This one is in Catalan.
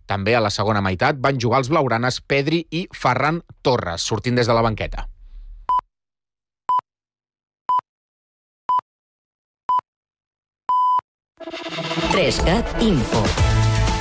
També a la segona meitat van jugar els blaugranes Pedri i Ferran Torres, sortint des de la banqueta. Info.